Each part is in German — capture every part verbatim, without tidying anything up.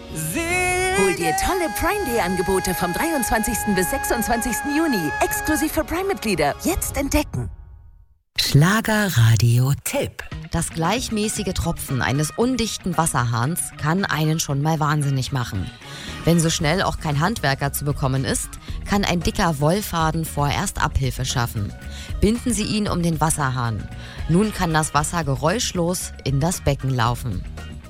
Hol dir tolle Prime Day Angebote vom dreiundzwanzigsten bis sechsundzwanzigsten Juni. Exklusiv für Prime-Mitglieder. Jetzt entdecken. Schlagerradio-Tipp. Das gleichmäßige Tropfen eines undichten Wasserhahns kann einen schon mal wahnsinnig machen. Wenn so schnell auch kein Handwerker zu bekommen ist, kann ein dicker Wollfaden vorerst Abhilfe schaffen. Binden Sie ihn um den Wasserhahn. Nun kann das Wasser geräuschlos in das Becken laufen.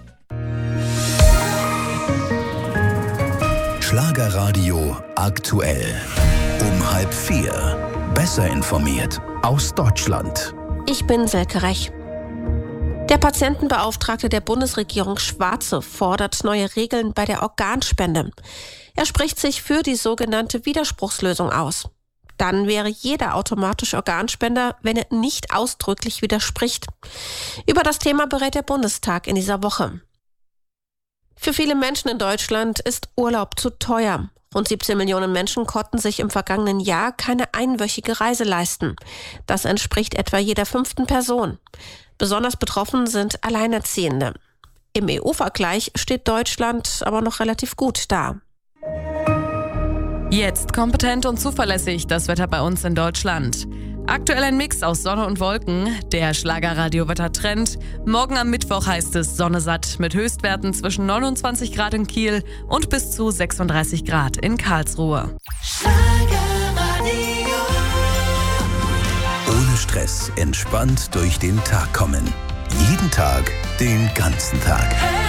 Schlagerradio aktuell. Um halb vier. Besser informiert aus Deutschland. Ich bin Selke Rech. Der Patientenbeauftragte der Bundesregierung Schwarze fordert neue Regeln bei der Organspende. Er spricht sich für die sogenannte Widerspruchslösung aus. Dann wäre jeder automatisch Organspender, wenn er nicht ausdrücklich widerspricht. Über das Thema berät der Bundestag in dieser Woche. Für viele Menschen in Deutschland ist Urlaub zu teuer. Rund siebzehn Millionen Menschen konnten sich im vergangenen Jahr keine einwöchige Reise leisten. Das entspricht etwa jeder fünften Person. Besonders betroffen sind Alleinerziehende. Im E U-Vergleich steht Deutschland aber noch relativ gut da. Jetzt kompetent und zuverlässig das Wetter bei uns in Deutschland. Aktuell ein Mix aus Sonne und Wolken, der Schlagerradio-Wetter-Trend. Morgen am Mittwoch heißt es Sonne satt mit Höchstwerten zwischen neunundzwanzig Grad in Kiel und bis zu sechsunddreißig Grad in Karlsruhe. Ohne Stress, entspannt durch den Tag kommen. Jeden Tag, den ganzen Tag.